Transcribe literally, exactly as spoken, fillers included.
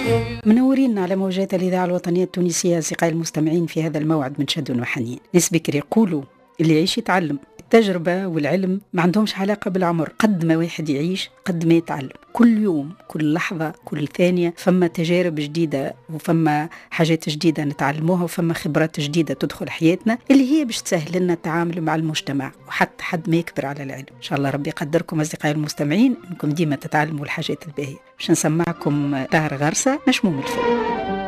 منورين على موجات الإذاعة الوطنية التونسية أصدقائي المستمعين في هذا الموعد من شد وحنين. ناس بكري يقولوا اللي يعيش يتعلم. التجربة والعلم ما عندهمش علاقة بالعمر، قد ما واحد يعيش قد ما يتعلم. كل يوم كل لحظة كل ثانية فما تجارب جديدة وفما حاجات جديدة نتعلموها وفما خبرات جديدة تدخل حياتنا اللي هي باش تسهل لنا التعامل مع المجتمع وحتى حد ما يكبر على العلم. إن شاء الله ربي يقدركم أصدقائي المستمعين إنكم ديما تتعلموا الحاجات الباهية. باش نسمعكم دار غرسة مشموم الفيلم.